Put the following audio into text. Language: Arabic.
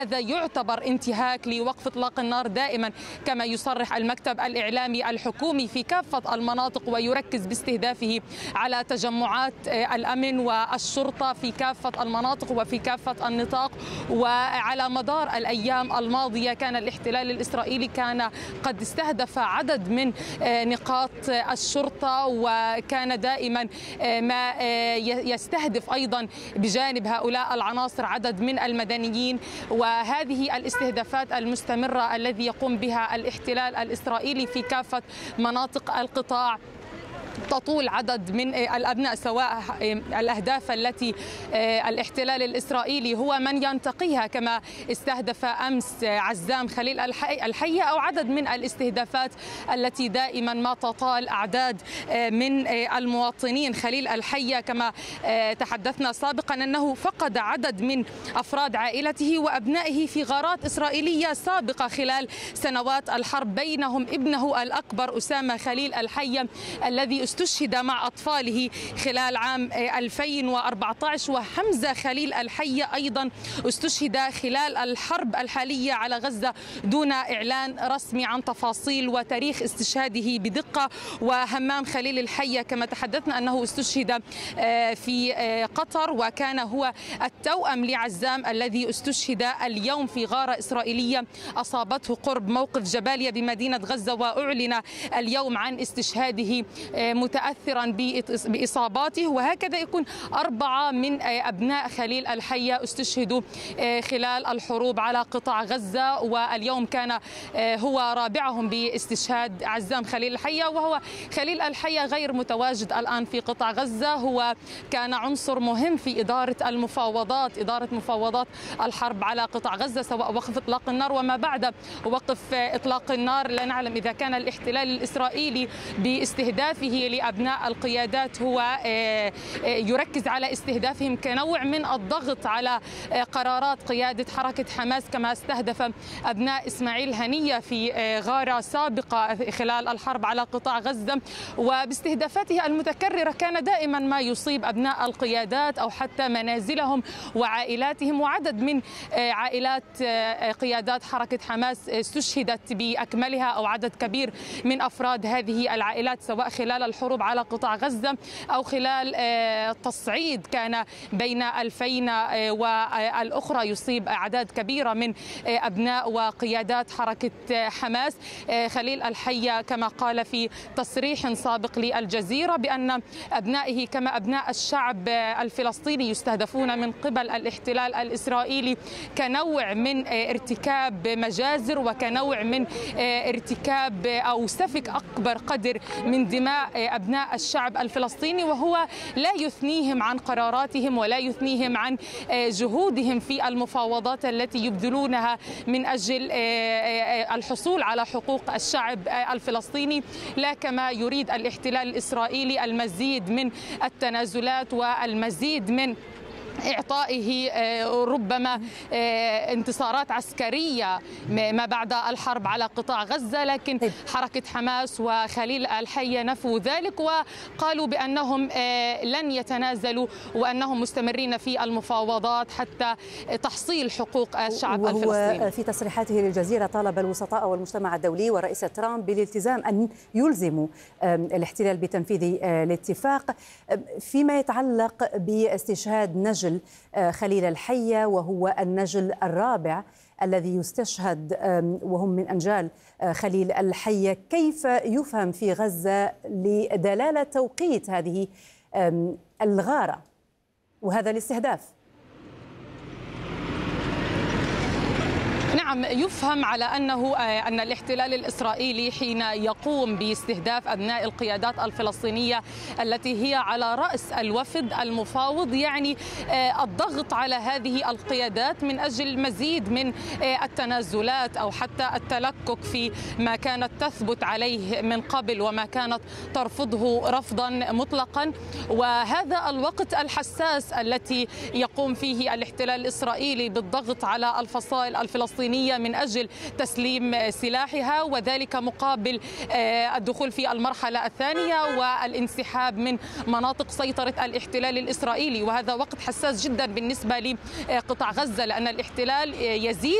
هذا يعتبر انتهاك لوقف إطلاق النار دائما، كما يصرح المكتب الإعلامي الحكومي في كافة المناطق، ويركز باستهدافه على تجمعات الأمن والشرطة في كافة المناطق وفي كافة النطاق. وعلى مدار الأيام الماضية كان الاحتلال الإسرائيلي قد استهدف عدد من نقاط الشرطة، وكان دائما ما يستهدف أيضا بجانب هؤلاء العناصر عدد من المدنيين. وهذه الاستهدافات المستمرة الذي يقوم بها الاحتلال الإسرائيلي في كافة مناطق القطاع تطول عدد من الأبناء، سواء الأهداف التي الاحتلال الإسرائيلي هو من ينتقيها، كما استهدف أمس عزام خليل الحية، أو عدد من الاستهدافات التي دائما ما تطال أعداد من المواطنين. خليل الحية كما تحدثنا سابقا أنه فقد عدد من أفراد عائلته وأبنائه في غارات إسرائيلية سابقة خلال سنوات الحرب، بينهم ابنه الأكبر أسامة خليل الحية الذي استشهد مع أطفاله خلال عام 2014، وحمزة خليل الحية أيضا استشهد خلال الحرب الحالية على غزة دون إعلان رسمي عن تفاصيل وتاريخ استشهاده بدقة. وهمام خليل الحية كما تحدثنا أنه استشهد في قطر، وكان هو التوأم لعزام الذي استشهد اليوم في غارة إسرائيلية أصابته قرب موقف جباليا بمدينة غزة، وأعلن اليوم عن استشهاده متأثرا بإصاباته. وهكذا يكون 4 من أبناء خليل الحية استشهدوا خلال الحروب على قطاع غزة، واليوم كان هو رابعهم باستشهاد عزام خليل الحية. وهو خليل الحية غير متواجد الآن في قطاع غزة، هو كان عنصر مهم في إدارة مفاوضات الحرب على قطاع غزة، سواء وقف إطلاق النار وما بعد وقف إطلاق النار. لا نعلم إذا كان الاحتلال الإسرائيلي باستهدافه لأبناء القيادات هو يركز على استهدافهم كنوع من الضغط على قرارات قيادة حركة حماس، كما استهدف أبناء إسماعيل هنية في غارة سابقة خلال الحرب على قطاع غزة. وباستهدافاته المتكررة كان دائما ما يصيب أبناء القيادات أو حتى منازلهم وعائلاتهم، وعدد من عائلات قيادات حركة حماس استشهدت بأكملها، أو عدد كبير من أفراد هذه العائلات سواء خلال الحروب على قطاع غزة أو خلال تصعيد كان بين 2000 والأخرى يصيب أعداد كبيرة من أبناء وقيادات حركة حماس. خليل الحية كما قال في تصريح سابق للجزيرة بأن أبنائه كما أبناء الشعب الفلسطيني يستهدفون من قبل الاحتلال الإسرائيلي كنوع من ارتكاب مجازر وكنوع من ارتكاب أو سفك أكبر قدر من دماء أبناء الشعب الفلسطيني، وهو لا يثنيهم عن قراراتهم ولا يثنيهم عن جهودهم في المفاوضات التي يبذلونها من أجل الحصول على حقوق الشعب الفلسطيني، لا كما يريد الاحتلال الإسرائيلي المزيد من التنازلات والمزيد من إعطائه ربما انتصارات عسكرية ما بعد الحرب على قطاع غزة. لكن حركة حماس وخليل الحية نفوا ذلك وقالوا بأنهم لن يتنازلوا وأنهم مستمرين في المفاوضات حتى تحصيل حقوق الشعب الفلسطيني. في تصريحاته للجزيرة طالب الوسطاء والمجتمع الدولي ورئيس ترامب بالالتزام أن يلزموا الاحتلال بتنفيذ الاتفاق فيما يتعلق باستشهاد نجل خليل الحية، وهو النجل الرابع الذي يستشهد وهم من أنجال خليل الحية. كيف يفهم في غزة لدلالة توقيت هذه الغارة وهذا الاستهداف؟ نعم، يفهم على أن الاحتلال الإسرائيلي حين يقوم باستهداف أبناء القيادات الفلسطينية التي هي على رأس الوفد المفاوض، يعني الضغط على هذه القيادات من أجل مزيد من التنازلات أو حتى التلكك في ما كانت تثبت عليه من قبل وما كانت ترفضه رفضا مطلقا. وهذا الوقت الحساس التي يقوم فيه الاحتلال الإسرائيلي بالضغط على الفصائل الفلسطينية الإقليمية من أجل تسليم سلاحها، وذلك مقابل الدخول في المرحلة الثانية والانسحاب من مناطق سيطرة الاحتلال الإسرائيلي. وهذا وقت حساس جدا بالنسبة لقطاع غزة، لأن الاحتلال يزيد